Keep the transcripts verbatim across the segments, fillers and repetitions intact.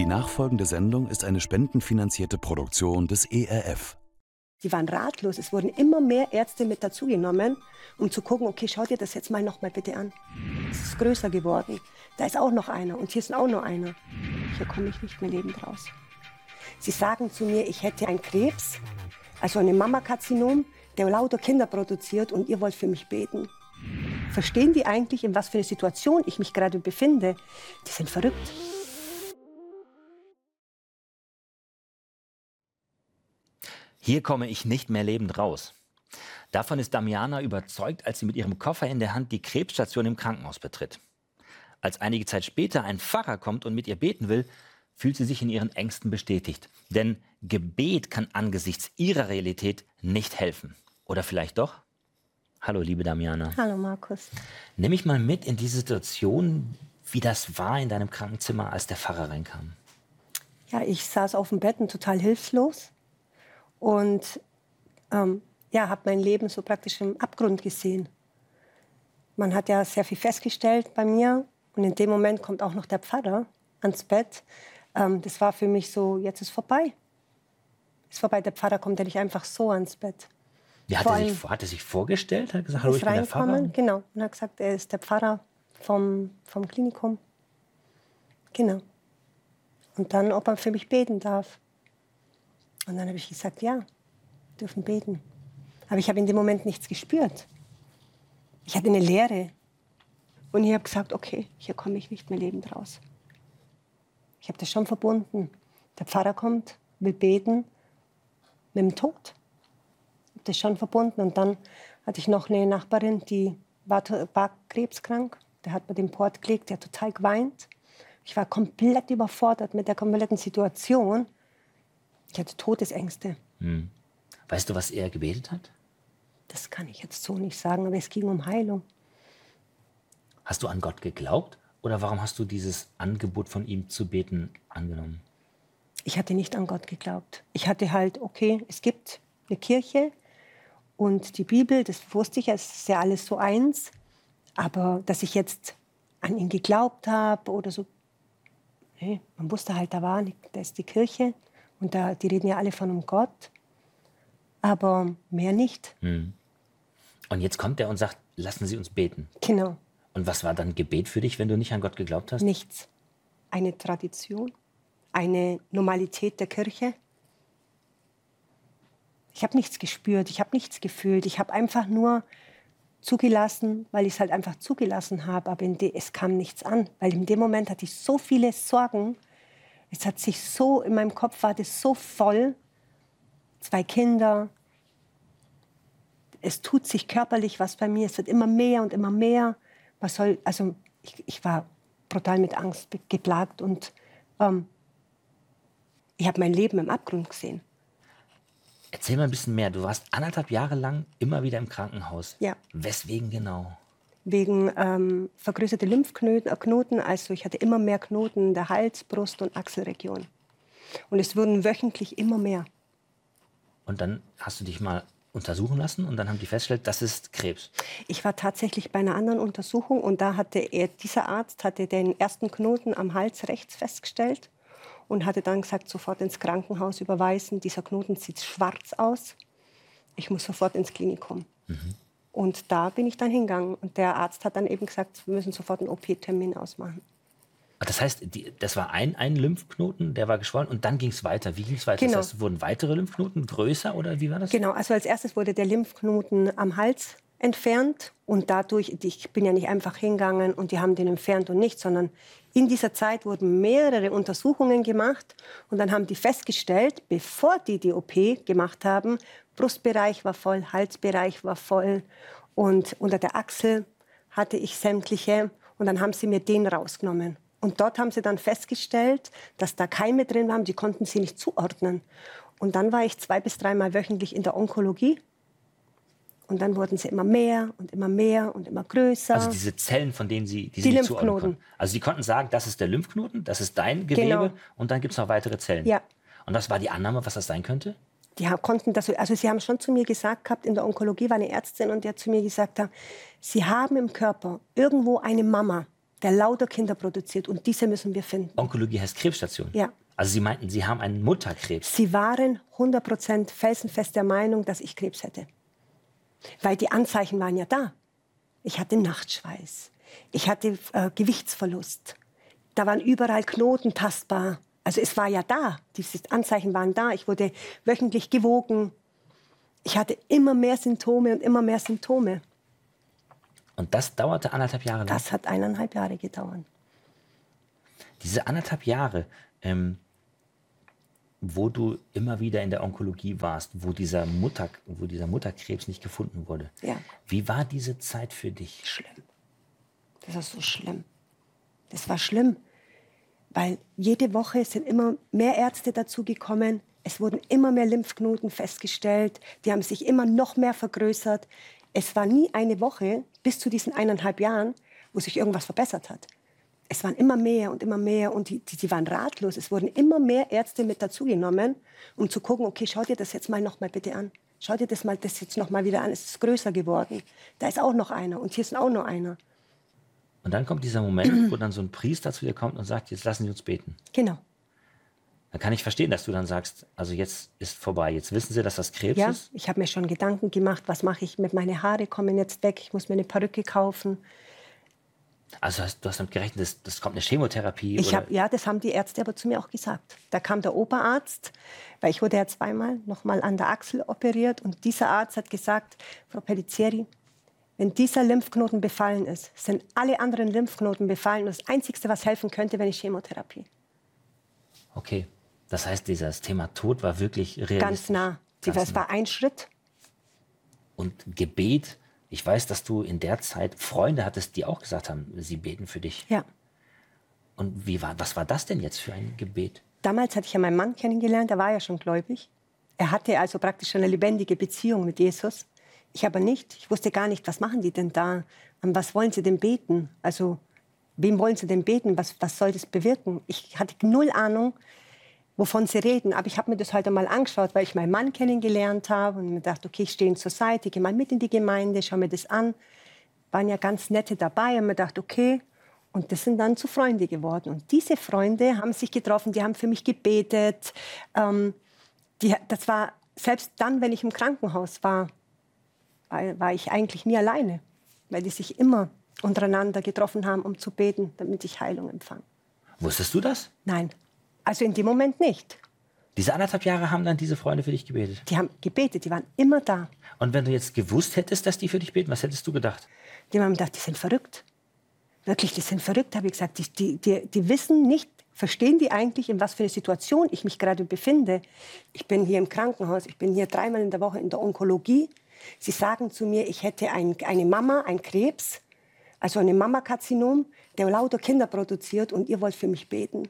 Die nachfolgende Sendung ist eine spendenfinanzierte Produktion des E R F. Die waren ratlos. Es wurden immer mehr Ärzte mit dazugenommen, um zu gucken, okay, schau dir das jetzt mal noch mal bitte an. Es ist größer geworden. Da ist auch noch einer und hier ist auch noch einer. Hier komme ich nicht mehr lebend raus. Sie sagen zu mir, ich hätte einen Krebs, also einen Mammakarzinom, der lauter Kinder produziert und ihr wollt für mich beten. Verstehen die eigentlich, in was für einer Situation ich mich gerade befinde? Die sind verrückt. Hier komme ich nicht mehr lebend raus. Davon ist Damiana überzeugt, als sie mit ihrem Koffer in der Hand die Krebsstation im Krankenhaus betritt. Als einige Zeit später ein Pfarrer kommt und mit ihr beten will, fühlt sie sich in ihren Ängsten bestätigt. Denn Gebet kann angesichts ihrer Realität nicht helfen. Oder vielleicht doch? Hallo, liebe Damiana. Hallo, Markus. Nimm mich mal mit in die Situation, wie das war in deinem Krankenzimmer, als der Pfarrer reinkam. Ja, ich saß auf dem Bett und total hilflos. Und ähm, ja, habe mein Leben so praktisch im Abgrund gesehen. Man hat ja sehr viel festgestellt bei mir. Und in dem Moment kommt auch noch der Pfarrer ans Bett. Ähm, das war für mich so, jetzt ist vorbei. Ist vorbei. Der Pfarrer kommt ja nicht einfach so ans Bett. Wie hat, er sich, hat er sich vorgestellt? Hat er gesagt, hallo, ich bin der Pfarrer? Genau. Und er hat gesagt, er ist der Pfarrer vom, vom Klinikum. Genau. Und dann, ob er für mich beten darf. Und dann habe ich gesagt, ja, wir dürfen beten. Aber ich habe in dem Moment nichts gespürt. Ich hatte eine Leere. Und ich habe gesagt, okay, hier komme ich nicht mehr lebend raus. Ich habe das schon verbunden. Der Pfarrer kommt, will beten mit dem Tod. Ich habe das schon verbunden. Und dann hatte ich noch eine Nachbarin, die war, war krebskrank. Der hat mir den Port gelegt, der hat total geweint. Ich war komplett überfordert mit der kompletten Situation. Ich hatte Todesängste. Hm. Weißt du, was er gebetet hat? Das kann ich jetzt so nicht sagen, aber es ging um Heilung. Hast du an Gott geglaubt? Oder warum hast du dieses Angebot von ihm zu beten angenommen? Ich hatte nicht an Gott geglaubt. Ich hatte halt, okay, es gibt eine Kirche und die Bibel, das wusste ich, es ist ja alles so eins. Aber dass ich jetzt an ihn geglaubt habe oder so, nee, man wusste halt, da war nicht, da ist die Kirche. Und da, die reden ja alle von um Gott, aber mehr nicht. Hm. Und jetzt kommt er und sagt, lassen Sie uns beten. Genau. Und was war dann Gebet für dich, wenn du nicht an Gott geglaubt hast? Nichts. Eine Tradition, eine Normalität der Kirche. Ich habe nichts gespürt, ich habe nichts gefühlt. Ich habe einfach nur zugelassen, weil ich es halt einfach zugelassen habe. Aber in de, es kam nichts an, weil in dem Moment hatte ich so viele Sorgen. Es hat sich so, in meinem Kopf war das so voll. Zwei Kinder. Es tut sich körperlich was bei mir. Es wird immer mehr und immer mehr. Was soll, also ich, ich war brutal mit Angst geplagt und ähm, ich habe mein Leben im Abgrund gesehen. Erzähl mal ein bisschen mehr. Du warst anderthalb Jahre lang immer wieder im Krankenhaus. Ja. Weswegen genau? Wegen ähm, vergrößerte Lymphknoten, also ich hatte immer mehr Knoten in der Hals-, Brust- und Achselregion. Und es wurden wöchentlich immer mehr. Und dann hast du dich mal untersuchen lassen und dann haben die festgestellt, das ist Krebs. Ich war tatsächlich bei einer anderen Untersuchung und da hatte er, dieser Arzt hatte den ersten Knoten am Hals rechts festgestellt und hatte dann gesagt, sofort ins Krankenhaus überweisen. Dieser Knoten sieht schwarz aus. Ich muss sofort ins Klinikum. Mhm. Und da bin ich dann hingegangen. Und der Arzt hat dann eben gesagt, wir müssen sofort einen O P-Termin ausmachen. Das heißt, die, das war ein, ein Lymphknoten, der war geschwollen und dann ging es weiter. Wie ging es weiter? Genau. Das heißt, wurden weitere Lymphknoten größer oder wie war das? Genau, also als erstes wurde der Lymphknoten am Hals entfernt. Und dadurch, ich bin ja nicht einfach hingegangen und die haben den entfernt und nicht, sondern in dieser Zeit wurden mehrere Untersuchungen gemacht. Und dann haben die festgestellt, bevor die die O P gemacht haben, Brustbereich war voll, Halsbereich war voll und unter der Achsel hatte ich sämtliche. Und dann haben sie mir den rausgenommen. Und dort haben sie dann festgestellt, dass da Keime drin waren, die konnten sie nicht zuordnen. Und dann war ich zwei bis dreimal wöchentlich in der Onkologie. Und dann wurden sie immer mehr und immer mehr und immer größer. Also diese Zellen, von denen sie die, die sie Lymphknoten. Konnten. Also sie konnten sagen, das ist der Lymphknoten, das ist dein Gewebe Genau. Und dann gibt es noch weitere Zellen. Ja. Und was war die Annahme, was das sein könnte? Die konnten das, also sie haben schon zu mir gesagt gehabt, in der Onkologie war eine Ärztin und die hat zu mir gesagt, sie haben im Körper irgendwo eine Mama, der lauter Kinder produziert. Und diese müssen wir finden. Onkologie heißt Krebsstation? Ja. Also Sie meinten, Sie haben einen Mutterkrebs? Sie waren hundert Prozent felsenfest der Meinung, dass ich Krebs hätte. Weil die Anzeichen waren ja da. Ich hatte Nachtschweiß. Ich hatte äh, Gewichtsverlust. Da waren überall Knoten tastbar. Also es war ja da. Diese Anzeichen waren da. Ich wurde wöchentlich gewogen. Ich hatte immer mehr Symptome und immer mehr Symptome. Und das dauerte anderthalb Jahre lang? Das hat eineinhalb Jahre gedauert. Diese anderthalb Jahre, ähm, wo du immer wieder in der Onkologie warst, wo dieser, Mutter, wo dieser Mutterkrebs nicht gefunden wurde. Ja. Wie war diese Zeit für dich? Schlimm. Das war so schlimm. Das war schlimm, weil jede Woche sind immer mehr Ärzte dazugekommen. Es wurden immer mehr Lymphknoten festgestellt. Die haben sich immer noch mehr vergrößert. Es war nie eine Woche bis zu diesen eineinhalb Jahren, wo sich irgendwas verbessert hat. Es waren immer mehr und immer mehr und die, die, die waren ratlos. Es wurden immer mehr Ärzte mit dazugenommen, um zu gucken, okay, schau dir das jetzt mal noch mal bitte an. Schau dir das mal das jetzt noch mal wieder an. Es ist größer geworden. Da ist auch noch einer und hier ist auch noch einer. Und dann kommt dieser Moment, wo dann so ein Priester zu dir kommt und sagt, jetzt lassen Sie uns beten. Genau. Dann kann ich verstehen, dass du dann sagst, also jetzt ist vorbei. Jetzt wissen Sie, dass das Krebs Ja, ist. ich habe mir schon Gedanken gemacht, was mache ich mit meinen Haare kommen jetzt weg. Ich muss mir eine Perücke kaufen. Also hast, du hast damit gerechnet, das, das kommt eine Chemotherapie? Ich oder? hab, ja, das haben die Ärzte aber zu mir auch gesagt. Da kam der Oberarzt, weil ich wurde ja zweimal noch mal an der Achsel operiert. Und dieser Arzt hat gesagt, Frau Pellizieri, wenn dieser Lymphknoten befallen ist, sind alle anderen Lymphknoten befallen. Und das Einzige, was helfen könnte, wäre eine Chemotherapie. Okay, das heißt, dieses Thema Tod war wirklich realistisch. Ganz nah. Ganz Das nah. war ein Schritt. Und Gebet, ich weiß, dass du in der Zeit Freunde hattest, die auch gesagt haben, sie beten für dich. Ja. Und wie war, was war das denn jetzt für ein Gebet? Damals hatte ich ja meinen Mann kennengelernt, der war ja schon gläubig. Er hatte also praktisch eine lebendige Beziehung mit Jesus. Ich aber nicht. Ich wusste gar nicht, was machen die denn da? An was wollen sie denn beten? Also, wem wollen sie denn beten? Was, was soll das bewirken? Ich hatte null Ahnung, wovon sie reden. Aber ich habe mir das halt einmal angeschaut, weil ich meinen Mann kennengelernt habe und mir dachte, okay, ich stehe ihnen zur Seite, gehe mal mit in die Gemeinde, schau mir das an. Waren ja ganz nette dabei und mir dachte, okay. Und das sind dann zu Freunde geworden. Und diese Freunde haben sich getroffen, die haben für mich gebetet. Ähm, die, das war, selbst dann, wenn ich im Krankenhaus war, war, war ich eigentlich nie alleine. Weil die sich immer untereinander getroffen haben, um zu beten, damit ich Heilung empfange. Wusstest du das? Nein, also in dem Moment nicht. Diese anderthalb Jahre haben dann diese Freunde für dich gebetet? Die haben gebetet, die waren immer da. Und wenn du jetzt gewusst hättest, dass die für dich beten, was hättest du gedacht? Die haben gedacht, die sind verrückt. Wirklich, die sind verrückt, habe ich gesagt. Die, die, die, die wissen nicht, verstehen die eigentlich, in was für eine Situation ich mich gerade befinde. Ich bin hier im Krankenhaus, ich bin hier dreimal in der Woche in der Onkologie. Sie sagen zu mir, ich hätte ein, eine Mama, einen Krebs, also ein Mammakarzinom, der lauter Kinder produziert und ihr wollt für mich beten.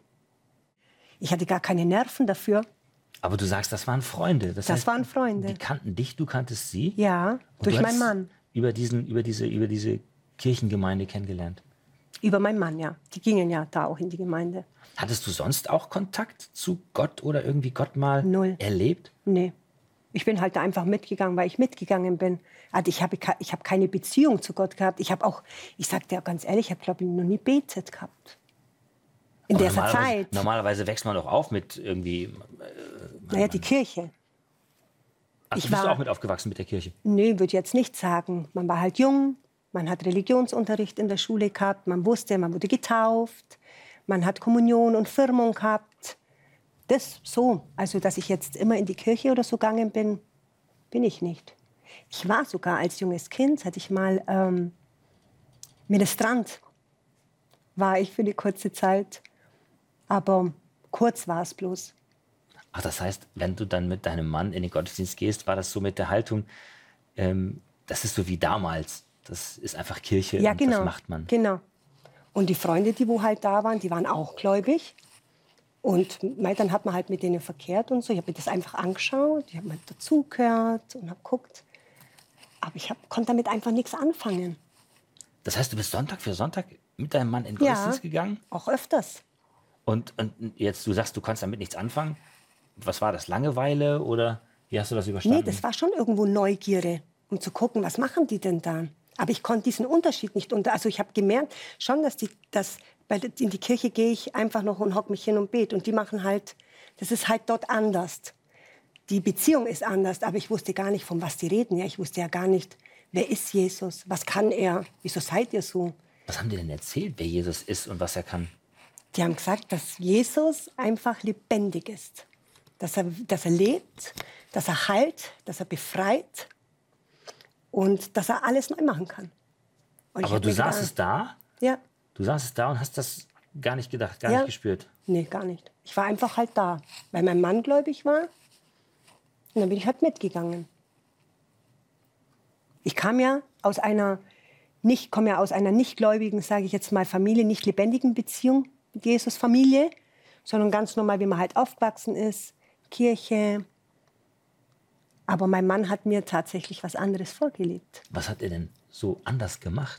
Ich hatte gar keine Nerven dafür. Aber du sagst, das waren Freunde. Das, Das heißt, waren Freunde. Die kannten dich, du kanntest sie? Ja, Und durch du meinen hast Mann. Über, diesen, über, diese, über diese Kirchengemeinde kennengelernt. Über meinen Mann, ja. Die gingen ja da auch in die Gemeinde. Hattest du sonst auch Kontakt zu Gott oder irgendwie Gott mal Null. erlebt? Nee. Ich bin halt da einfach mitgegangen, weil ich mitgegangen bin. Also ich habe ich hab keine Beziehung zu Gott gehabt. Ich habe auch, ich sage dir ganz ehrlich, ich habe, glaube ich, noch nie betet gehabt. In Aber dieser normalerweise, Zeit. Normalerweise wächst man doch auf mit irgendwie... Äh, Naja, die Kirche. Ach, ich du bist war- auch mit aufgewachsen mit der Kirche? Nee, würde ich jetzt nicht sagen. Man war halt jung, man hat Religionsunterricht in der Schule gehabt, man wusste, man wurde getauft, man hat Kommunion und Firmung gehabt. Das so. Also, dass ich jetzt immer in die Kirche oder so gegangen bin, bin ich nicht. Ich war sogar als junges Kind, hatte ich mal ähm, Ministrant. War ich für eine kurze Zeit. Aber kurz war es bloß. Ach, das heißt, wenn du dann mit deinem Mann in den Gottesdienst gehst, war das so mit der Haltung, ähm, das ist so wie damals. Das ist einfach Kirche Ja, und genau. das macht man. Genau. Und die Freunde, die wo halt da waren, die waren auch gläubig. Und mei, dann hat man halt mit denen verkehrt und so. Ich habe mir das einfach angeschaut, ich habe mal dazugehört und habe geguckt. Aber ich hab, konnte damit einfach nichts anfangen. Das heißt, du bist Sonntag für Sonntag mit deinem Mann in den Ja. Gottesdienst gegangen? Auch öfters. Und, und jetzt, du sagst, du konntest damit nichts anfangen. Was war das, Langeweile oder wie hast du das überstanden? Nee, das war schon irgendwo Neugierde, um zu gucken, was machen die denn da? Aber ich konnte diesen Unterschied nicht unter. Also ich habe gemerkt schon, dass die, dass bei der, in die Kirche gehe ich einfach noch und hocke mich hin und bete. Und die machen halt, das ist halt dort anders. Die Beziehung ist anders, aber ich wusste gar nicht, von was die reden. Ja, ich wusste ja gar nicht, wer ist Jesus? Was kann er? Wieso seid ihr so? Was haben die denn erzählt, wer Jesus ist und was er kann? Die haben gesagt, dass Jesus einfach lebendig ist. Dass er, dass er lebt, dass er heilt, dass er befreit und dass er alles neu machen kann. Und Aber du saßest da? Ja. Du saßest da und hast das gar nicht gedacht, gar Ja. nicht gespürt? Nee, gar nicht. Ich war einfach halt da, weil mein Mann gläubig war. Und dann bin ich halt mitgegangen. Ich kam ja aus einer nicht, komme ja aus einer nicht gläubigen, sage ich jetzt mal, Familie, nicht lebendigen Beziehung mit Jesus Familie, sondern ganz normal, wie man halt aufgewachsen ist, Kirche. Aber mein Mann hat mir tatsächlich was anderes vorgelebt. Was hat er denn so anders gemacht?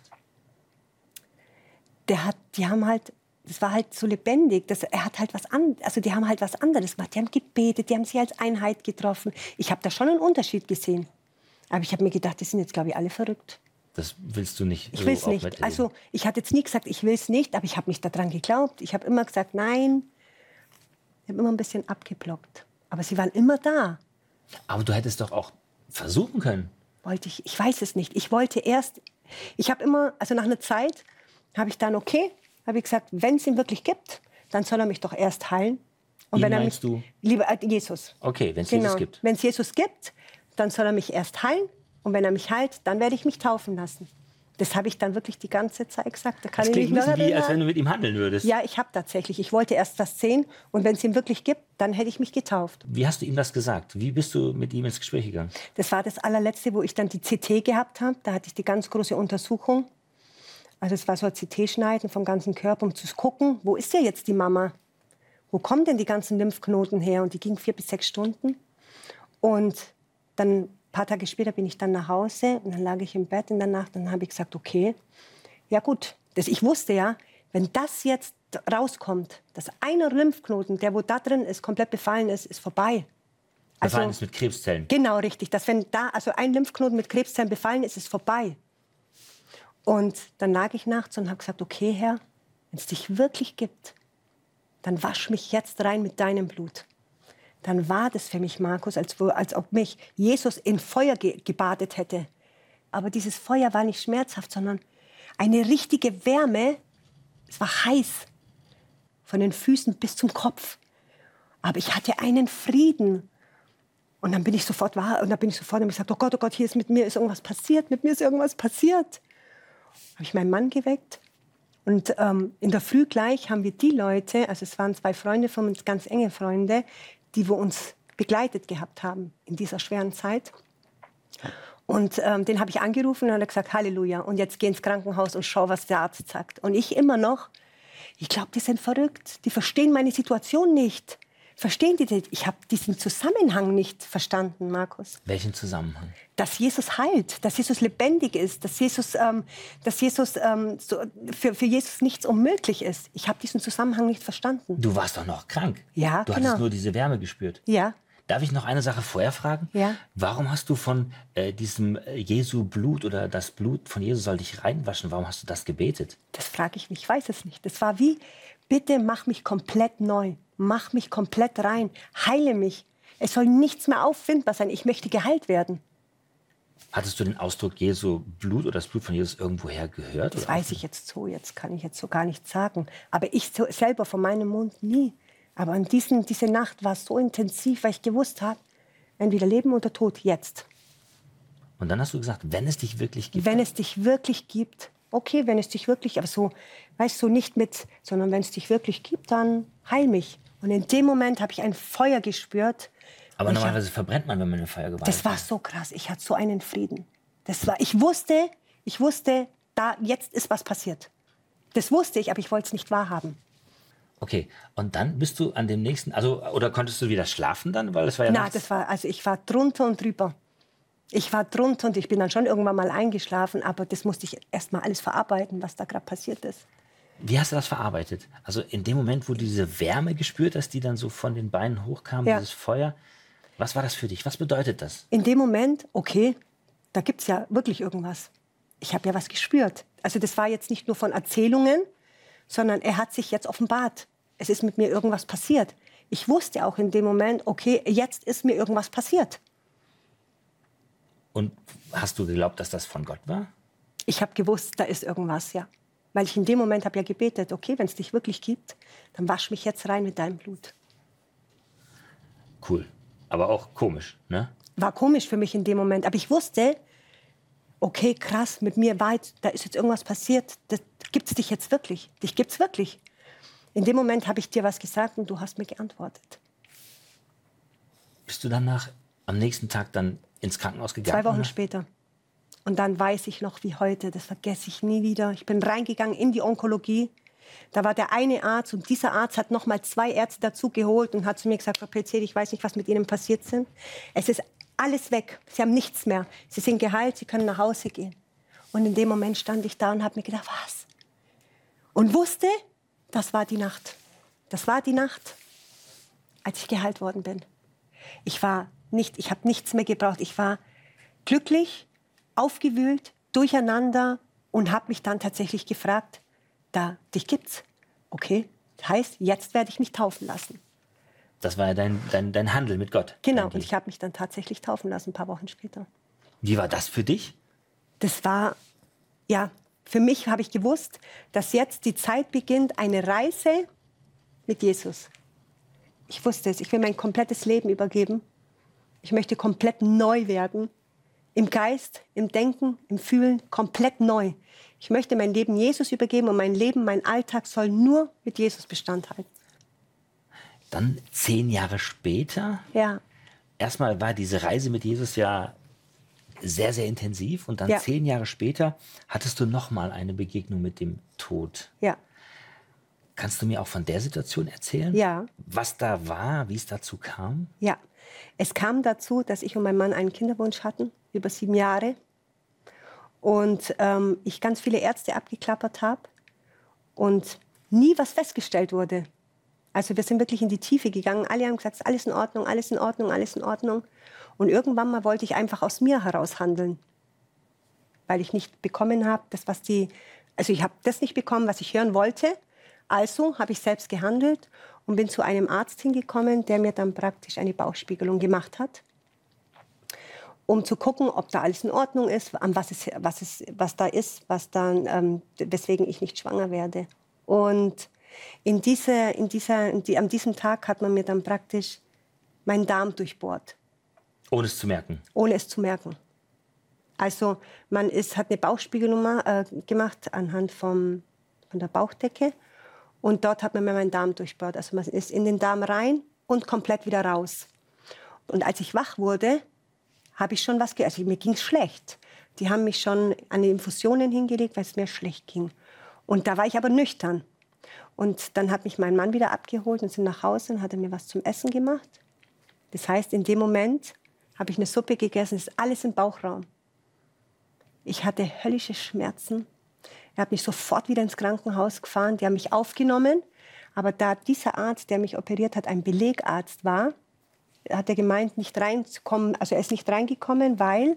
Der hat, die haben halt, das war halt so lebendig, das, er hat halt was an, also die haben halt was anderes gemacht. Die haben gebetet, die haben sich als Einheit getroffen. Ich habe da schon einen Unterschied gesehen. Aber ich habe mir gedacht, die sind jetzt, glaube ich, alle verrückt. Das willst du nicht. Ich so will es auch nicht. miterleben. Also ich hatte jetzt nie gesagt, ich will es nicht, aber ich habe nicht daran geglaubt. Ich habe immer gesagt, nein. Ich habe immer ein bisschen abgeblockt. Aber sie waren immer da. Aber du hättest doch auch versuchen können. Wollte ich, ich weiß es nicht. Ich wollte erst, ich habe immer, also nach einer Zeit habe ich dann, okay, habe ich gesagt, wenn es ihn wirklich gibt, dann soll er mich doch erst heilen. Und Ihn wenn er mich, meinst du? Lieber äh, Jesus. Okay, wenn es Genau. Jesus gibt. Wenn es Jesus gibt, dann soll er mich erst heilen. Und wenn er mich heilt, dann werde ich mich taufen lassen. Das habe ich dann wirklich die ganze Zeit gesagt. Da kann Das ich klingt mich ein noch bisschen wie, als erinnern. wenn du mit ihm handeln würdest. Ja, ich habe tatsächlich. Ich wollte erst das sehen. Und wenn es ihn wirklich gibt, dann hätte ich mich getauft. Wie hast du ihm das gesagt? Wie bist du mit ihm ins Gespräch gegangen? Das war das allerletzte, wo ich dann die C T gehabt habe. Da hatte ich die ganz große Untersuchung. Also es war so ein C T-Schneiden vom ganzen Körper, um zu gucken, wo ist ja jetzt die Mama? Wo kommen denn die ganzen Lymphknoten her? Und die ging vier bis sechs Stunden. Und dann ein paar Tage später bin ich dann nach Hause und dann lag ich im Bett in der Nacht und dann habe ich gesagt, okay, ja gut, das, ich wusste ja, wenn das jetzt rauskommt, dass einer Lymphknoten, der wo da drin ist, komplett befallen ist, ist vorbei. Befallen ist mit Krebszellen. Genau, richtig. Dass wenn da also ein Lymphknoten mit Krebszellen befallen ist, ist es vorbei. Und dann lag ich nachts und habe gesagt, okay, Herr, wenn es dich wirklich gibt, dann wasch mich jetzt rein mit deinem Blut. Dann war das für mich, Markus, als, wo, als ob mich Jesus in Feuer ge gebadet hätte. Aber dieses Feuer war nicht schmerzhaft, sondern eine richtige Wärme. Es war heiß, von den Füßen bis zum Kopf. Aber ich hatte einen Frieden. Und dann bin ich sofort wahr, und dann bin ich sofort und habe gesagt, oh Gott, oh Gott, hier ist mit mir ist irgendwas passiert, mit mir ist irgendwas passiert. Habe ich meinen Mann geweckt. Und ähm, in der Früh gleich haben wir die Leute, also es waren zwei Freunde von uns, ganz enge Freunde, die wir uns begleitet gehabt haben in dieser schweren Zeit. Und ähm, den habe ich angerufen und er hat gesagt, Halleluja, und jetzt geh ins Krankenhaus und schau, was der Arzt sagt. Und ich immer noch, ich glaube, die sind verrückt, die verstehen meine Situation nicht. Verstehen die das? Ich habe diesen Zusammenhang nicht verstanden, Markus. Welchen Zusammenhang? Dass Jesus heilt, dass Jesus lebendig ist, dass Jesus, ähm, dass Jesus ähm, so, für, für Jesus nichts unmöglich ist. Ich habe diesen Zusammenhang nicht verstanden. Du warst doch noch krank. Ja, Du genau. hattest nur diese Wärme gespürt. Ja, Darf ich noch eine Sache vorher fragen? Ja. Warum hast du von äh, diesem äh, Jesu Blut oder das Blut von Jesus soll dich reinwaschen, warum hast du das gebetet? das frage ich mich, ich weiß es nicht. Das war wie, bitte mach mich komplett neu, mach mich komplett rein, heile mich. Es soll nichts mehr auffindbar sein, ich möchte geheilt werden. Hattest du den Ausdruck Jesu Blut oder das Blut von Jesus irgendwoher gehört? Das oder? weiß ich jetzt so, jetzt kann ich jetzt so gar nicht sagen. Aber ich so, selber von meinem Mund nie. Aber an diesen, diese Nacht war es so intensiv, weil ich gewusst habe, entweder Leben oder Tod, jetzt. Und dann hast du gesagt, wenn es dich wirklich gibt. Wenn es dich wirklich gibt, okay, wenn es dich wirklich, aber so, weißt du, nicht mit, sondern wenn es dich wirklich gibt, dann heil mich. Und in dem Moment habe ich ein Feuer gespürt. Aber Und ich normalerweise verbrennt man, wenn man eine Feuer geweiht Das war so krass. Ich hatte so einen Frieden. Das war, ich wusste, ich wusste, da jetzt ist was passiert. Das wusste ich, aber ich wollte es nicht wahrhaben. Okay, und dann bist du an dem nächsten, also oder konntest du wieder schlafen dann, weil das war ja Na, nachts? das war, also ich war drunter und drüber. Ich war drunter und ich bin dann schon irgendwann mal eingeschlafen, aber das musste ich erst mal alles verarbeiten, was da gerade passiert ist. Wie hast du das verarbeitet? Also in dem Moment, wo du diese Wärme gespürt hast, die dann so von den Beinen hochkam, Ja. dieses Feuer, was war das für dich? Was bedeutet das? In dem Moment, okay, da gibt es ja wirklich irgendwas. ich habe ja was gespürt. Also das war jetzt nicht nur von Erzählungen, sondern er hat sich jetzt offenbart. Es ist mit mir irgendwas passiert. Ich wusste auch in dem Moment, okay, jetzt ist mir irgendwas passiert. Und hast du geglaubt, dass das von Gott war? Ich habe gewusst, da ist irgendwas, ja. Weil ich in dem Moment habe ja gebetet, okay, wenn es dich wirklich gibt, dann wasch mich jetzt rein mit deinem Blut. Cool, aber auch komisch, ne? War komisch für mich in dem Moment, aber ich wusste, okay, krass, mit mir weit, da ist jetzt irgendwas passiert, das gibt's dich jetzt wirklich, dich gibt's wirklich. In dem Moment habe ich dir was gesagt und du hast mir geantwortet. Bist du danach am nächsten Tag dann ins Krankenhaus gegangen? Zwei Wochen oder? später. Und dann weiß ich noch wie heute, das vergesse ich nie wieder. Ich bin reingegangen in die Onkologie. Da war der eine Arzt und dieser Arzt hat noch mal zwei Ärzte dazu geholt und hat zu mir gesagt, Frau Peltier, ich weiß nicht, was mit Ihnen passiert sind. Es ist alles weg. Sie haben nichts mehr. Sie sind geheilt, Sie können nach Hause gehen. Und in dem Moment stand ich da und habe mir gedacht, was? Und wusste, das war die Nacht. Das war die Nacht, als ich geheilt worden bin. Ich war nicht, ich habe nichts mehr gebraucht. Ich war glücklich, aufgewühlt, durcheinander und habe mich dann tatsächlich gefragt, da, dich gibt's. Okay, das heißt, jetzt werde ich mich taufen lassen. Das war ja dein, dein, dein Handel mit Gott. Genau, und ich habe mich dann tatsächlich taufen lassen, ein paar Wochen später. Wie war das für dich? Das war, ja, für mich habe ich gewusst, dass jetzt die Zeit beginnt, eine Reise mit Jesus. Ich wusste es, ich will mein komplettes Leben übergeben. Ich möchte komplett neu werden. Im Geist, im Denken, im Fühlen, komplett neu. Ich möchte mein Leben Jesus übergeben und mein Leben, mein Alltag soll nur mit Jesus Bestand halten. Dann zehn Jahre später. Ja. Erstmal war diese Reise mit Jesus ja sehr, sehr intensiv. Und dann Ja. zehn Jahre später hattest du noch mal eine Begegnung mit dem Tod. Ja. Kannst du mir auch von der Situation erzählen? Ja. Was da war, wie es dazu kam? Ja. Es kam dazu, dass ich und mein Mann einen Kinderwunsch hatten, über sieben Jahre. Und ähm, ich ganz viele Ärzte abgeklappert habe und nie was festgestellt wurde. Also wir sind wirklich in die Tiefe gegangen. Alle haben gesagt, alles in Ordnung, alles in Ordnung, alles in Ordnung. Und irgendwann mal wollte ich einfach aus mir heraus handeln. Weil ich nicht bekommen habe, das, was die, also ich habe das nicht bekommen, was ich hören wollte. Also habe ich selbst gehandelt und bin zu einem Arzt hingekommen, der mir dann praktisch eine Bauchspiegelung gemacht hat, um zu gucken, ob da alles in Ordnung ist, an was, es, was, es, was da ist, was dann, ähm, weswegen ich nicht schwanger werde. Und in diese, in dieser, in die, an diesem Tag hat man mir dann praktisch meinen Darm durchbohrt. Ohne es zu merken? Ohne es zu merken. Also man ist, hat eine Bauchspiegelung äh, gemacht anhand vom, von der Bauchdecke. Und dort hat man mir meinen Darm durchbohrt. Also man ist in den Darm rein und komplett wieder raus. Und als ich wach wurde, habe ich schon was, ge also mir ging es schlecht. Die haben mich schon an die Infusionen hingelegt, weil es mir schlecht ging. Und da war ich aber nüchtern. Und dann hat mich mein Mann wieder abgeholt und sind nach Hause und hat er mir was zum Essen gemacht. Das heißt, in dem Moment habe ich eine Suppe gegessen, das ist alles im Bauchraum. Ich hatte höllische Schmerzen. Er hat mich sofort wieder ins Krankenhaus gefahren. Die haben mich aufgenommen. Aber da dieser Arzt, der mich operiert hat, ein Belegarzt war, hat er gemeint, nicht reinzukommen. Also er ist nicht reingekommen, weil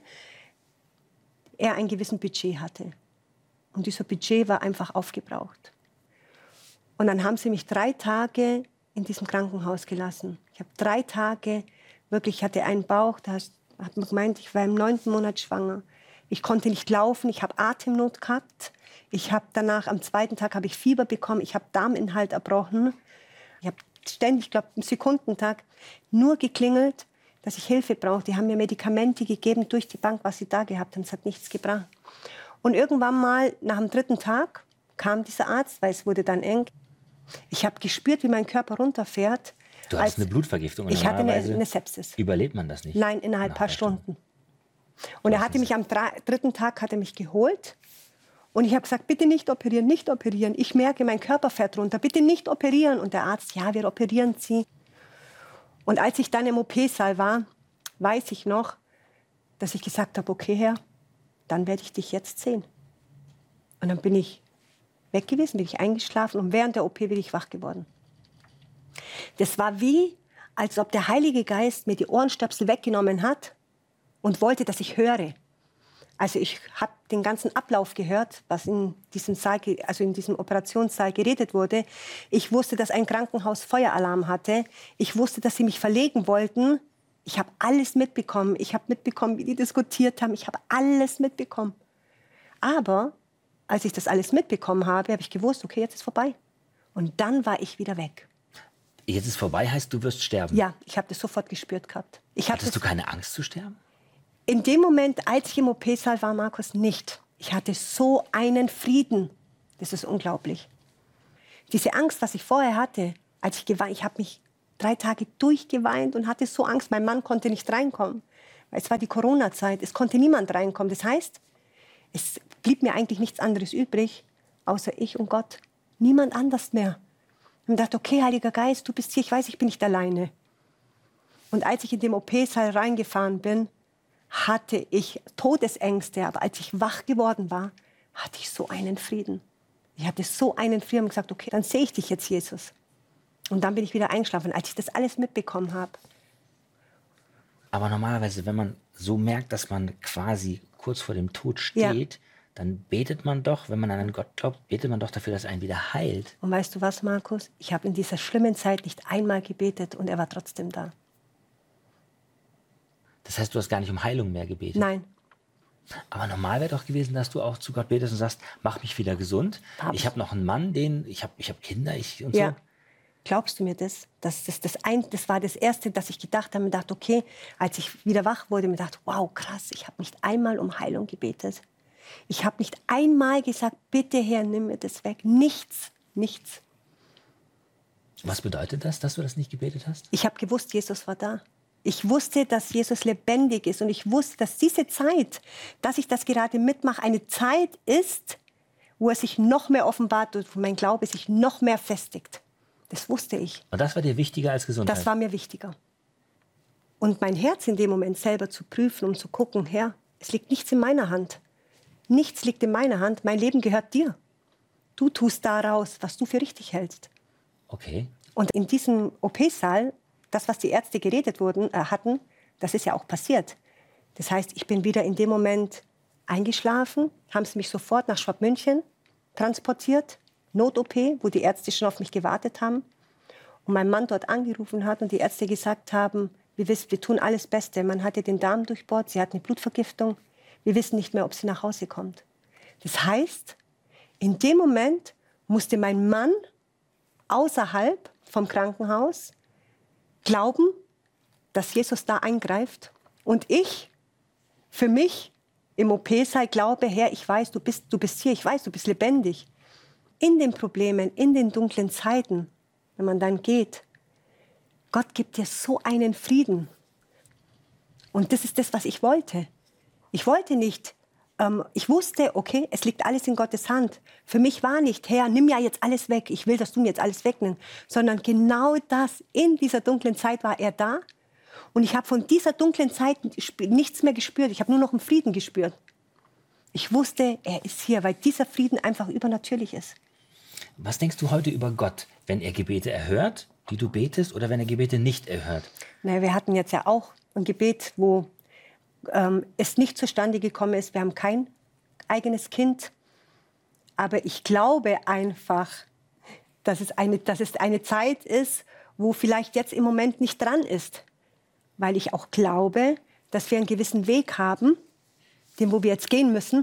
er ein gewisses Budget hatte. Und dieser Budget war einfach aufgebraucht. Und dann haben sie mich drei Tage in diesem Krankenhaus gelassen. Ich habe drei Tage, wirklich, ich hatte einen Bauch, da hat man gemeint, ich war im neunten Monat schwanger. Ich konnte nicht laufen, ich habe Atemnot gehabt. Ich habe danach, am zweiten Tag habe ich Fieber bekommen, ich habe Darminhalt erbrochen. Ich habe ständig, ich glaube, im Sekundentag nur geklingelt, dass ich Hilfe brauche. Die haben mir Medikamente gegeben durch die Bank, was sie da gehabt haben. Es hat nichts gebracht. Und irgendwann mal, nach dem dritten Tag, kam dieser Arzt, weil es wurde dann eng. Ich habe gespürt, wie mein Körper runterfährt. Du hattest eine Blutvergiftung. Und ich hatte eine, normalerweise eine Sepsis. Überlebt man das nicht? Nein, innerhalb ein paar Stunden. Und er hatte mich am drei, dritten Tag hat er mich geholt. Und ich habe gesagt, bitte nicht operieren, nicht operieren. Ich merke, mein Körper fährt runter. Bitte nicht operieren. Und der Arzt, ja, wir operieren Sie. Und als ich dann im O P-Saal war, weiß ich noch, dass ich gesagt habe, okay, Herr, dann werde ich dich jetzt sehen. Und dann bin ich weg gewesen, bin ich eingeschlafen und während der O P bin ich wach geworden. Das war wie, als ob der Heilige Geist mir die Ohrenstöpsel weggenommen hat und wollte, dass ich höre. Also ich habe den ganzen Ablauf gehört, was in diesem Saal, also in diesem Operationssaal geredet wurde. Ich wusste, dass ein Krankenhaus Feueralarm hatte. Ich wusste, dass sie mich verlegen wollten. Ich habe alles mitbekommen. Ich habe mitbekommen, wie die diskutiert haben. Ich habe alles mitbekommen. Aber als ich das alles mitbekommen habe, habe ich gewusst, okay, jetzt ist vorbei. Und dann war ich wieder weg. Jetzt ist vorbei, heißt, du wirst sterben? Ja, ich habe das sofort gespürt gehabt. Ich Hattest du keine Angst zu sterben? In dem Moment, als ich im O P-Saal war, Markus, nicht. Ich hatte so einen Frieden. Das ist unglaublich. Diese Angst, was ich vorher hatte, als ich geweint, ich habe mich drei Tage durchgeweint und hatte so Angst. Mein Mann konnte nicht reinkommen. Weil es war die Corona-Zeit. Es konnte niemand reinkommen. Das heißt, es blieb mir eigentlich nichts anderes übrig, außer ich und Gott. Niemand anders mehr. Und ich dachte, okay, Heiliger Geist, du bist hier. Ich weiß, ich bin nicht alleine. Und als ich in dem O P-Saal reingefahren bin, hatte ich Todesängste, aber als ich wach geworden war, hatte ich so einen Frieden. Ich hatte so einen Frieden und gesagt, okay, dann sehe ich dich jetzt, Jesus. Und dann bin ich wieder eingeschlafen, als ich das alles mitbekommen habe. Aber normalerweise, wenn man so merkt, dass man quasi kurz vor dem Tod steht, ja, dann betet man doch, wenn man an einen Gott glaubt, betet man doch dafür, dass er einen wieder heilt. Und weißt du was, Markus? Ich habe in dieser schlimmen Zeit nicht einmal gebetet und er war trotzdem da. Das heißt, du hast gar nicht um Heilung mehr gebetet? Nein. Aber normal wäre doch gewesen, dass du auch zu Gott betest und sagst, mach mich wieder gesund. Hab ich habe noch einen Mann, den, ich habe ich hab Kinder ich, und ja. so. Glaubst du mir das? Das, das, das, ein, das war das Erste, dass ich gedacht habe. Ich dachte, okay, als ich wieder wach wurde, ich dachte, wow, krass, ich habe nicht einmal um Heilung gebetet. Ich habe nicht einmal gesagt, bitte Herr, nimm mir das weg. Nichts, nichts. Was bedeutet das, dass du das nicht gebetet hast? Ich habe gewusst, Jesus war da. Ich wusste, dass Jesus lebendig ist und ich wusste, dass diese Zeit, dass ich das gerade mitmache, eine Zeit ist, wo er sich noch mehr offenbart und wo mein Glaube sich noch mehr festigt. Das wusste ich. Und das war dir wichtiger als Gesundheit? Das war mir wichtiger. Und mein Herz in dem Moment selber zu prüfen, um zu gucken, Herr, es liegt nichts in meiner Hand. Nichts liegt in meiner Hand. Mein Leben gehört dir. Du tust daraus, was du für richtig hältst. Okay. Und in diesem O P-Saal, das, was die Ärzte geredet wurden, äh, hatten, das ist ja auch passiert. Das heißt, ich bin wieder in dem Moment eingeschlafen, haben sie mich sofort nach Schwabmünchen transportiert, Not-O P, wo die Ärzte schon auf mich gewartet haben. Und mein Mann dort angerufen hat und die Ärzte gesagt haben, wir wissen, wir tun alles Beste. Man hatte den Darm durchbohrt, sie hat eine Blutvergiftung. Wir wissen nicht mehr, ob sie nach Hause kommt. Das heißt, in dem Moment musste mein Mann außerhalb vom Krankenhaus glauben, dass Jesus da eingreift. Und ich, für mich, im O P-Saal glaube, Herr, ich weiß, du bist, du bist hier, ich weiß, du bist lebendig. In den Problemen, in den dunklen Zeiten, wenn man dann geht, Gott gibt dir so einen Frieden. Und das ist das, was ich wollte. Ich wollte nicht, ähm, ich wusste, okay, es liegt alles in Gottes Hand. Für mich war nicht, Herr, nimm ja jetzt alles weg, ich will, dass du mir jetzt alles wegnimmst. Sondern genau das, in dieser dunklen Zeit war er da. Und ich habe von dieser dunklen Zeit nichts mehr gespürt. Ich habe nur noch einen Frieden gespürt. Ich wusste, er ist hier, weil dieser Frieden einfach übernatürlich ist. Was denkst du heute über Gott, wenn er Gebete erhört, die du betest, oder wenn er Gebete nicht erhört? Na, wir hatten jetzt ja auch ein Gebet, wo ähm, es nicht zustande gekommen ist. Wir haben kein eigenes Kind. Aber ich glaube einfach, dass es eine, dass es eine Zeit ist, wo vielleicht jetzt im Moment nicht dran ist. Weil ich auch glaube, dass wir einen gewissen Weg haben, den wo wir jetzt gehen müssen.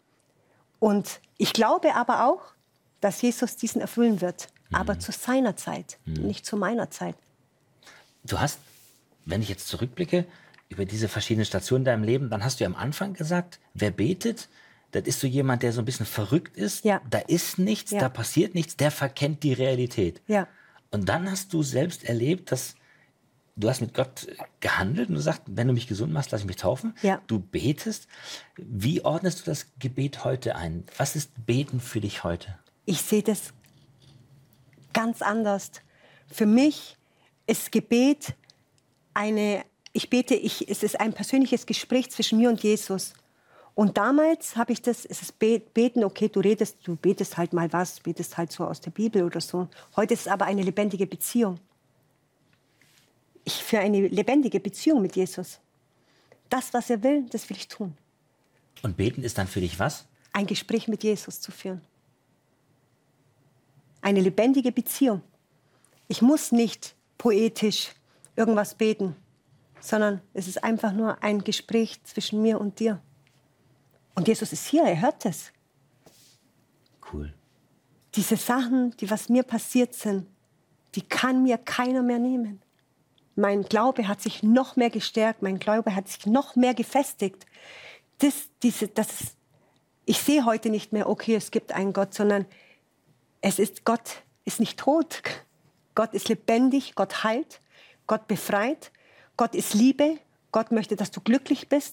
Und ich glaube aber auch, dass Jesus diesen erfüllen wird. Mhm. Aber zu seiner Zeit, mhm. nicht zu meiner Zeit. Du hast, wenn ich jetzt zurückblicke, über diese verschiedenen Stationen in deinem Leben, dann hast du ja am Anfang gesagt, wer betet, das ist so jemand, der so ein bisschen verrückt ist. Ja. Da ist nichts, ja. da passiert nichts, der verkennt die Realität. Ja. Und dann hast du selbst erlebt, dass du hast mit Gott gehandelt und du sagst, wenn du mich gesund machst, lass ich mich taufen. Ja. Du betest. Wie ordnest du das Gebet heute ein? Was ist Beten für dich heute? Ich sehe das ganz anders. Für mich ist Gebet eine, ich bete, ich, es ist ein persönliches Gespräch zwischen mir und Jesus. Und damals habe ich das, es ist Beten, okay, du redest, du betest halt mal was, betest halt so aus der Bibel oder so. Heute ist es aber eine lebendige Beziehung. Ich führe eine lebendige Beziehung mit Jesus. Das, was er will, das will ich tun. Und beten ist dann für dich was? Ein Gespräch mit Jesus zu führen. Eine lebendige Beziehung. Ich muss nicht poetisch irgendwas beten, sondern es ist einfach nur ein Gespräch zwischen mir und dir. Und Jesus ist hier, er hört es. Cool. Diese Sachen, die was mir passiert sind, die kann mir keiner mehr nehmen. Mein Glaube hat sich noch mehr gestärkt, mein Glaube hat sich noch mehr gefestigt. Das, diese, das, ich sehe heute nicht mehr, okay, es gibt einen Gott, sondern es ist, Gott ist nicht tot. Gott ist lebendig, Gott heilt, Gott befreit, Gott ist Liebe, Gott möchte, dass du glücklich bist.